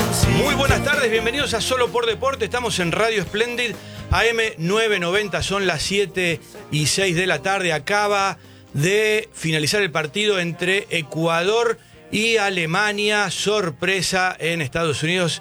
Muy buenas tardes, bienvenidos a Solo por Deporte. Estamos en Radio Splendid, AM 990, son las 7:06 de la tarde. Acaba de finalizar el partido entre Ecuador y Alemania. Sorpresa en Estados Unidos.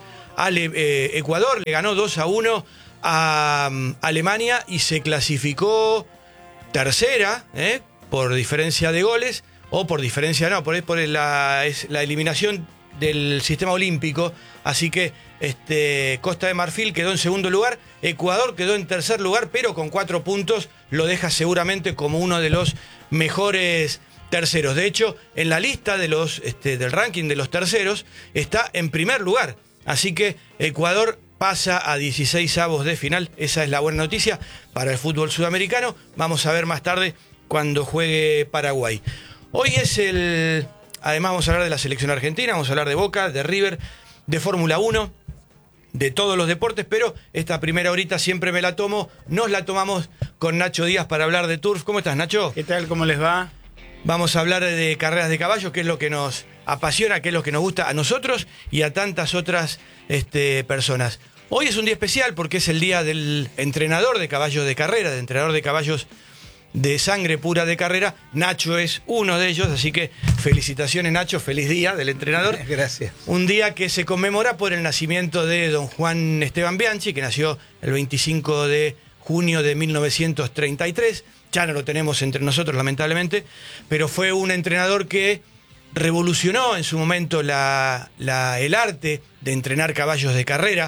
Ecuador le ganó 2-1 a Alemania y se clasificó tercera, por diferencia de goles, o por diferencia no, por la eliminación del sistema olímpico. Así que Costa de Marfil quedó en segundo lugar, Ecuador quedó en tercer lugar, pero con 4 puntos lo deja seguramente como uno de los mejores terceros. De hecho, en la lista de del ranking de los terceros está en primer lugar. Así que Ecuador pasa a 16avos de final. Esa es la buena noticia para el fútbol sudamericano. Vamos a ver más tarde cuando juegue Paraguay. Hoy además vamos a hablar de la selección argentina, vamos a hablar de Boca, de River, de Fórmula 1, de todos los deportes, pero esta primera horita siempre nos la tomamos con Nacho Díaz para hablar de turf. ¿Cómo estás, Nacho? ¿Qué tal? ¿Cómo les va? Vamos a hablar de carreras de caballos, que es lo que nos apasiona, que es lo que nos gusta a nosotros y a tantas otras personas. Hoy es un día especial porque es el día del entrenador de caballos de carrera, del entrenador de caballos de sangre pura de carrera. Nacho es uno de ellos, así que felicitaciones, Nacho, feliz día del entrenador. Gracias. Un día que se conmemora por el nacimiento de don Juan Esteban Bianchi, que nació el 25 de junio de 1933. Ya no lo tenemos entre nosotros, lamentablemente, pero fue un entrenador que revolucionó en su momento el arte de entrenar caballos de carrera.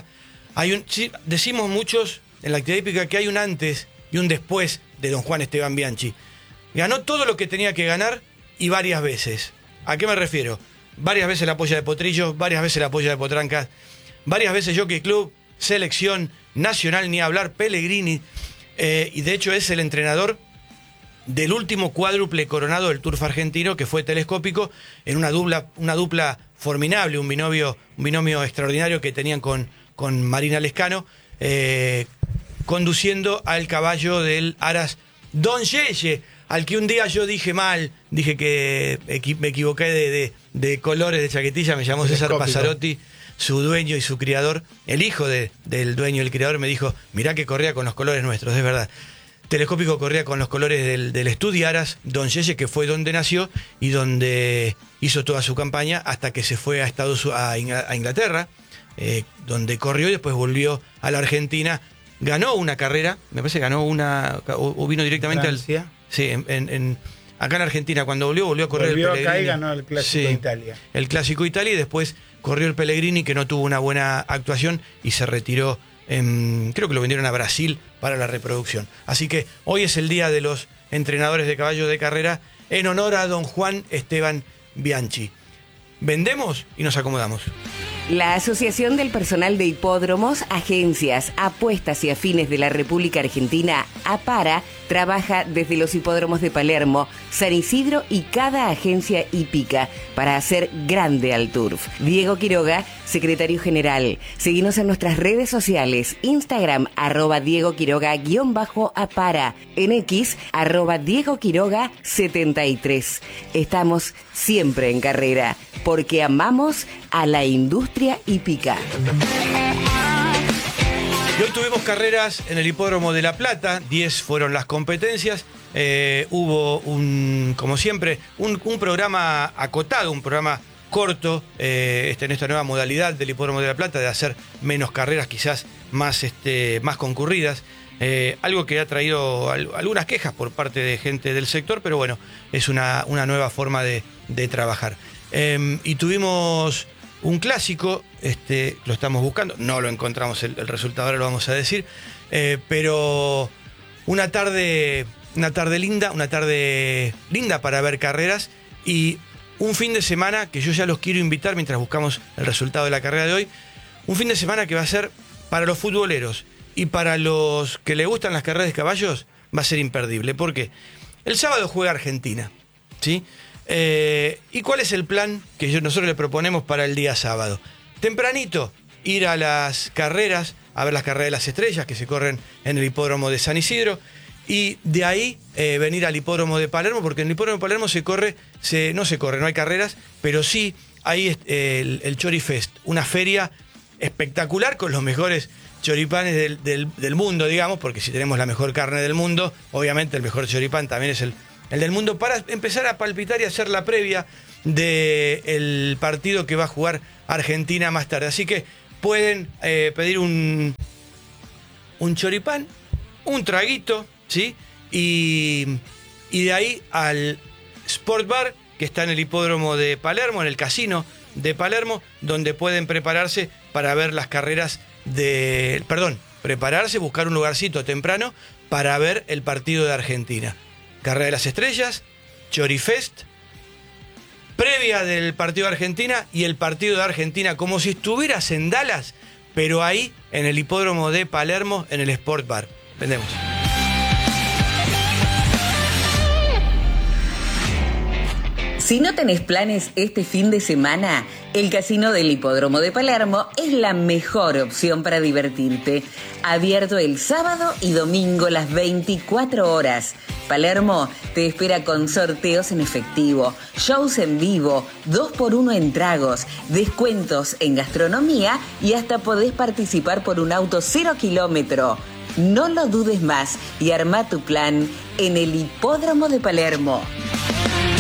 Decimos muchos en la actividad hípica que hay un antes y un después de don Juan Esteban Bianchi. Ganó todo lo que tenía que ganar y varias veces. ¿A qué me refiero? Varias veces la polla de potrillos, varias veces la polla de potrancas, varias veces Jockey Club, selección nacional, ni hablar, Pellegrini, y de hecho es el entrenador del último cuádruple coronado del turf argentino, que fue telescópico, en una dupla formidable, un binomio extraordinario que tenían con Marina Lescano, conduciendo al caballo del Aras Don Yeye, al que un día yo dije que me equivoqué de colores de chaquetilla. Me llamó César Passarotti, su dueño y su criador, el hijo del dueño y el criador, me dijo: mirá que corría con los colores nuestros. Es verdad, Telescópico corría con los colores del Estudio Aras Don Yeye, que fue donde nació y donde hizo toda su campaña hasta que se fue a Inglaterra, donde corrió y después volvió a la Argentina. Ganó una carrera, me parece que ganó una, o vino directamente Francia. Sí, acá en Argentina. Cuando volvió a correr volvió el Pellegrini. Acá y ganó el Clásico Italia. El Clásico Italia, y después corrió el Pellegrini, que no tuvo una buena actuación y se retiró. Creo que lo vendieron a Brasil para la reproducción. Así que hoy es el día de los entrenadores de caballos de carrera en honor a don Juan Esteban Bianchi. Vendemos y nos acomodamos. La Asociación del Personal de Hipódromos, Agencias, Apuestas y Afines de la República Argentina, APARA, trabaja desde los hipódromos de Palermo, San Isidro y cada agencia hípica para hacer grande al turf. Diego Quiroga, secretario general. Seguinos en nuestras redes sociales: Instagram, @Diego Quiroga_APARA, en X, @Diego Quiroga 73. Estamos siempre en carrera, porque amamos a la industria hípica. Y hoy tuvimos carreras en el Hipódromo de La Plata, 10 fueron las competencias. Hubo, como siempre, un programa acotado, un programa corto, en esta nueva modalidad del Hipódromo de La Plata, de hacer menos carreras, quizás más concurridas. Algo que ha traído algunas quejas por parte de gente del sector, pero bueno, es una nueva forma de trabajar. Y tuvimos un clásico, lo estamos buscando, no lo encontramos el resultado, ahora lo vamos a decir, pero una tarde linda para ver carreras, y un fin de semana que yo ya los quiero invitar mientras buscamos el resultado de la carrera de hoy. Un fin de semana que va a ser para los futboleros y para los que les gustan las carreras de caballos, va a ser imperdible. ¿Por qué? El sábado juega Argentina, ¿sí? ¿Y cuál es el plan que nosotros le proponemos para el día sábado? Tempranito, ir a las carreras, a ver las carreras de las estrellas que se corren en el hipódromo de San Isidro, y de ahí venir al hipódromo de Palermo, porque en el hipódromo de Palermo no hay carreras, pero sí hay el Chori Fest, una feria espectacular con los mejores choripanes del mundo, digamos, porque si tenemos la mejor carne del mundo, obviamente el mejor choripán también es el del mundo, para empezar a palpitar y hacer la previa del partido que va a jugar Argentina más tarde. Así que pueden pedir un choripán, un traguito, ¿sí? Y de ahí al Sport Bar, que está en el hipódromo de Palermo, en el casino de Palermo, donde pueden prepararse para ver las carreras buscar un lugarcito temprano para ver el partido de Argentina. Carrera de las Estrellas, Chorifest, previa del partido de Argentina y el partido de Argentina, como si estuvieras en Dallas, pero ahí en el hipódromo de Palermo, en el Sport Bar. Vendemos. Si no tenés planes este fin de semana, el Casino del Hipódromo de Palermo es la mejor opción para divertirte. Abierto el sábado y domingo las 24 horas. Palermo te espera con sorteos en efectivo, shows en vivo, 2x1 en tragos, descuentos en gastronomía y hasta podés participar por un auto 0 kilómetro. No lo dudes más y arma tu plan en el Hipódromo de Palermo.